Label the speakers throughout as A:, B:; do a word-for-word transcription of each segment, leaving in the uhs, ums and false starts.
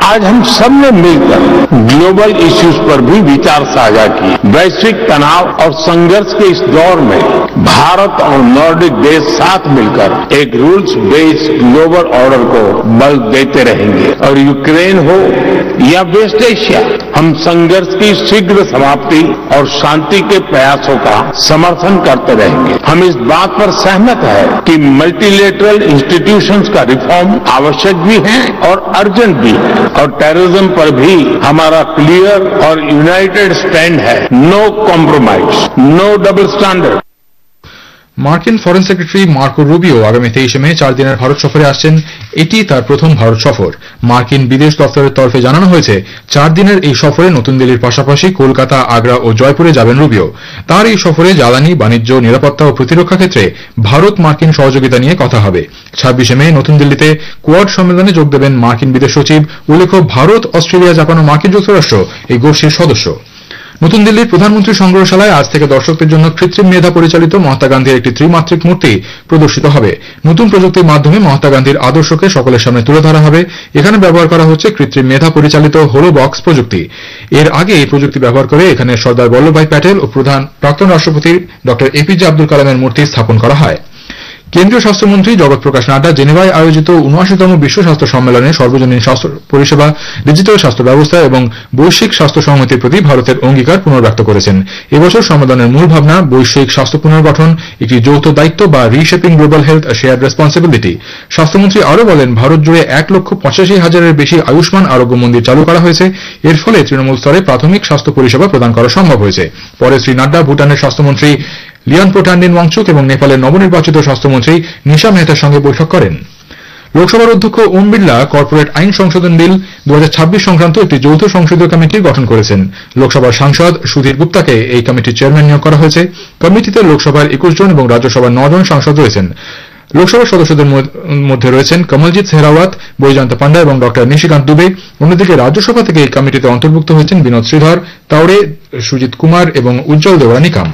A: आज हम सब ने मिलकर ग्लोबल इश्यूज पर भी विचार साझा किए। वैश्विक तनाव और संघर्ष के इस दौर में भारत और नॉर्डिक देश साथ मिलकर एक रूल्स बेस्ड ग्लोबल ऑर्डर को बल देते रहेंगे। और यूक्रेन हो या वेस्ट एशिया, हम संघर्ष की शीघ्र समाप्ति और शांति के प्रयासों का समर्थन करते रहेंगे। हम इस बात पर सहमत है कि मल्टीलेटरल इंस्टीट्यूशंस का रिफॉर्म आवश्यक भी है और अर्जेंट भी है। और टेररिज्म पर भी हमारा क्लियर और यूनाइटेड स्टैंड है। No compromise, no double standard.
B: মার্কিন ফরেন সেক্রেটারি মার্কো রুবিও আগামী তেইশে মে চার দিনের ভারত সফরে আসছেন। এটি তার প্রথম ভারত সফর। মার্কিন বিদেশ দপ্তরের তরফে জানানো হয়েছে, চার দিনের এই সফরে নতুন দিল্লির পাশাপাশি কলকাতা, আগ্রা ও জয়পুরে যাবেন রুবিও। তার এই সফরে জ্বালানি, বাণিজ্য, নিরাপত্তা ও প্রতিরক্ষা ক্ষেত্রে ভারত মার্কিন সহযোগিতা নিয়ে কথা হবে। ছাব্বিশে মে নতুন দিল্লিতে কোয়াড সম্মেলনে যোগ দেবেন মার্কিন বিদেশ সচিব। উল্লেখ্য, ভারত, অস্ট্রেলিয়া, জাপান ও মার্কিন যুক্তরাষ্ট্র এই গোষ্ঠীর সদস্য। নতুন দিল্লির প্রধানমন্ত্রী সংগ্রহশালায় আজ থেকে দর্শকদের জন্য কৃত্রিম মেধা পরিচালিত মহাত্মা গান্ধীর একটি ত্রিমাত্রিক মূর্তি প্রদর্শিত হবে। নতুন প্রযুক্তির মাধ্যমে মহাত্মা গান্ধীর আদর্শকে সকলের সামনে তুলে ধরা হবে। এখানে ব্যবহার করা হচ্ছে কৃত্রিম মেধা পরিচালিত হোলো বক্স প্রযুক্তি। এর আগে এই প্রযুক্তি ব্যবহার করে এখানে সর্দার বল্লভভাই প্যাটেল ও প্রধান প্রাক্তন রাষ্ট্রপতি ডক্টর এপিজে আব্দুল কালামের মূর্তি স্থাপন করা হয়। কেন্দ্রীয় স্বাস্থ্যমন্ত্রী জগৎ প্রকাশ নাড্ডা জেনেভায় আয়োজিত উনআশিতম বিশ্ব স্বাস্থ্য সম্মেলনে সর্বজনীন স্বাস্থ্য পরিষেবা, ডিজিটাল স্বাস্থ্য ব্যবস্থা এবং বৈশ্বিক স্বাস্থ্য সংহতির প্রতি ভারতের অঙ্গীকার পুনর্ব্যক্ত করেছেন। এবছর সম্মেলনের মূল ভাবনা বৈশ্বিক স্বাস্থ্য পুনর্গঠন, একটি যৌথ দায়িত্ব বা reshaping global health shared responsibility. স্বাস্থ্যমন্ত্রী আরও বলেন, ভারত জুড়ে এক লক্ষ পঁচাশি হাজারের বেশি আয়ুষ্মান আরোগ্য মন্দির চালু করা হয়েছে। এর ফলে তৃণমূল স্তরে প্রাথমিক স্বাস্থ্য পরিষেবা প্রদান করা সম্ভব হয়েছে। পরে শ্রী নাড্ডা ভুটানের স্বাস্থ্যমন্ত্রী লিয়ানপো টান্ডিন ওয়াংচুক এবং নেপালের নবনির্বাচিত স্বাস্থ্যমন্ত্রী নিশা মেহতার সঙ্গে বৈঠক করেন। লোকসভার অধ্যক্ষ ওম বিড়লা কর্পোরেট আইন সংশোধন বিল দু হাজার ছাব্বিশ সংক্রান্ত একটি যৌথ সংসদীয় কমিটি গঠন করেছেন। লোকসভার সাংসদ সুধীর গুপ্তাকে এই কমিটির চেয়ারম্যান নিয়োগ করা হয়েছে। কমিটিতে লোকসভার একুশ জন এবং রাজ্যসভার ন জন সাংসদ রয়েছেন। লোকসভার সদস্যদের মধ্যে রয়েছেন কমলজিৎ সেহরাওয়াত, বৈজয়ন্ত পান্ডা এবং ডক্টর নিশিকান্ত দুবে। অন্যদিকে রাজ্যসভা থেকে এই কমিটিতে অন্তর্ভুক্ত হয়েছেন বিনোদ শ্রীধর, তাওড়ে, সুজিত কুমার এবং উজ্জ্বল দেওয়া নিকাম।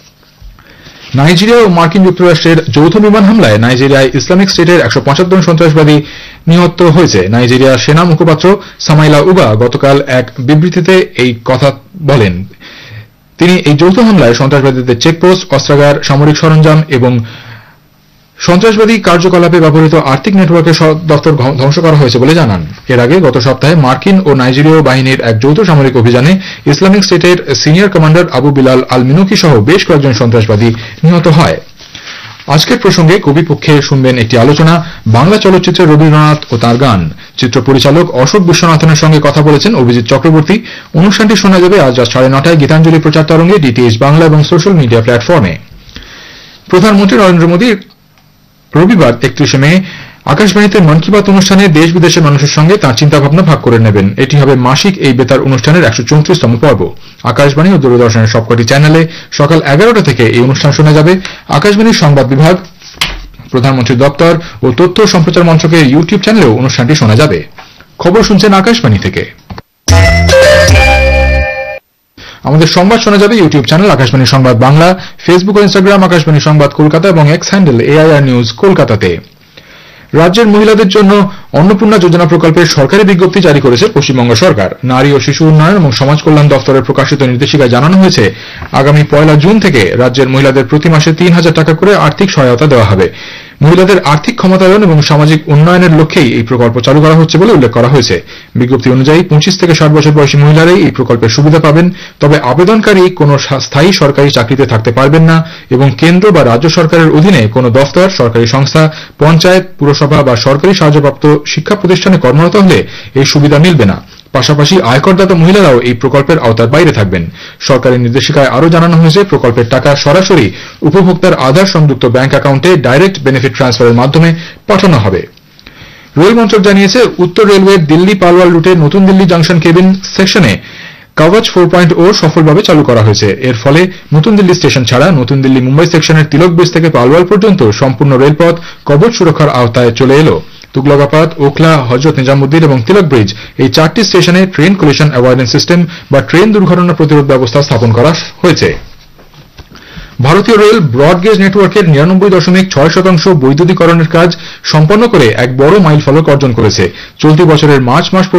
B: নাইজেরিয়া ও মার্কিন যুক্তরাষ্ট্রের যৌথ বিমান হামলায় নাইজেরিয়ায় ইসলামিক স্টেটের একশো পঁচাত্তর সন্ত্রাসবাদী নিহত হয়েছে। নাইজেরিয়ার সেনা মুখপাত্র সামাইলা উবা গতকাল এক বিবৃতিতে এই কথা বলেন। তিনি এই যৌথ হামলায় সন্ত্রাসবাদীদের চেকপোস্ট, অস্ত্রাগার, সামরিক সরঞ্জাম এবং সন্ত্রাসবাদী কার্যকলাপে ব্যবহৃত আর্থিক নেটওয়ার্কের দপ্তর ধ্বংস করা হয়েছে বলে জানান। এর আগে গত সপ্তাহে মার্কিন ও নাইজেরীয় বাহিনীর এক যৌথ সামরিক অভিযানে ইসলামিক স্টেটের সিনিয়র কমান্ডার আবু বিলাল আল মিনুকি সহ বেশ কয়েকজন সন্ত্রাসবাদী নিহত হয়। আজকের প্রসঙ্গে কবিপক্ষে শুনবেন একটি আলোচনা, বাংলা চলচ্চিত্রের রবীন্দ্রনাথ ও তার গান। চিত্র পরিচালক অশোক বিশ্বনাথনের সঙ্গে কথা বলেছেন অভিজিৎ চক্রবর্তী। অনুষ্ঠানটি শোনা যাবে আজ রাত সাড়ে নটায় গীতাঞ্জলি প্রচার তরঙ্গে, ডিটিএইচ বাংলা এবং সোশ্যাল মিডিয়া প্ল্যাটফর্মে। প্রধানমন্ত্রী নরেন্দ্র মোদী রবিবার একত্রিশে মে আকাশবাণীতে মন কি বাত অনুষ্ঠানে দেশ বিদেশের মানুষের সঙ্গে তাঁর চিন্তাভাবনা ভাগ করে নেবেন। এটি হবে মাসিক এই বেতার অনুষ্ঠানের একশো চৌত্রিশতম পর্ব। আকাশবাণী ও দূরদর্শনের সবকটি চ্যানেলে সকাল এগারোটা থেকে এই অনুষ্ঠান শোনা যাবে। আকাশবাণীর সংবাদ বিভাগ, প্রধানমন্ত্রীর দপ্তর ও তথ্য সম্প্রচার মন্ত্রকের ইউটিউব চ্যানেলেও অনুষ্ঠানটি শোনা যাবে। খবর শুনছেন আকাশবাণী থেকে। আমাদের সংবাদ শোনা যাবে ইউটিউব চ্যানেল আকাশবাণী সংবাদ বাংলা, ফেসবুক ও ইনস্টাগ্রাম আকাশবাণী সংবাদ কলকাতা এবং এক্স হ্যান্ডেল এআইআর নিউজ কলকাতাতে। রাজ্যের মহিলাদের জন্য অন্নপূর্ণা যোজনা প্রকল্পের সরকারি বিজ্ঞপ্তি জারি করেছে পশ্চিমবঙ্গ সরকার। নারী ও শিশু উন্নয়ন এবং সমাজ কল্যাণ দপ্তরের প্রকাশিত নির্দেশিকায় জানানো হয়েছে, আগামী পয়লা জুন থেকে রাজ্যের মহিলাদের প্রতি মাসে তিন হাজার টাকা করে আর্থিক সহায়তা দেওয়া হবে। মহিলাদের আর্থিক ক্ষমতায়ন এবং সামাজিক উন্নয়নের লক্ষ্যেই এই প্রকল্প চালু করা হচ্ছে বলে উল্লেখ করা হয়েছে। বিজ্ঞপ্তি অনুযায়ী পঁচিশ থেকে ষাট বছর বয়সী মহিলারাই এই প্রকল্পের সুবিধা পাবেন। তবে আবেদনকারী কোনো স্থায়ী সরকারি চাকরিতে থাকতে পারবেন না এবং কেন্দ্র বা রাজ্য সরকারের অধীনে কোনো দফতর, সরকারি সংস্থা, পঞ্চায়েত, পুরসভা বা সরকারি সাহায্যপ্রাপ্ত শিক্ষা প্রতিষ্ঠানে কর্মরত হলে এই সুবিধা মিলবে না। পাশাপাশি আয়করদাতা মহিলারাও এই প্রকল্পের আওতার বাইরে থাকবেন। সরকারি নির্দেশিকায় আরও জানানো হয়েছে, প্রকল্পের টাকা সরাসরি উপভোক্তার আধার সংযুক্ত ব্যাংক অ্যাকাউন্টে ডাইরেক্ট বেনিফিট ট্রান্সফারের মাধ্যমে পাঠানো হবে। রেল মন্ত্রক জানিয়েছে, উত্তর রেলওয়ের দিল্লি পালওয়াল রুটে নতুন দিল্লি জংশন কেবিন সেকশনে কবচ ফোর পয়েন্ট ও সফলভাবে চালু করা হয়েছে। এর ফলে নতুন দিল্লি স্টেশন ছাড়া নতুন দিল্লি মুম্বাই সেকশনের তিলক ব্রিজ থেকে পালওয়াল পর্যন্ত সম্পূর্ণ রেলপথ কবচ সুরক্ষার আওতায় চলে এলো। তুগলকাবাদ, ওখলা, হজরত নিজামুদ্দিন এবং তিলক ব্রিজ এই চারটি স্টেশনে ট্রেন কলিশন অ্যাভয়েডেন্স সিস্টেম বা ট্রেন দুর্ঘটনা প্রতিরোধ ব্যবস্থা স্থাপন করা হয়েছে। ভারতীয় রেল ব্রডগেজ নেটওয়ার্কের নিরানব্বই দশমিক ছয় শতাংশ বৈদ্যুতিকরণের কাজ সম্পন্ন করে এক বড় মাইলফলক অর্জন করেছে। চলতি বছরের মার্চ মাস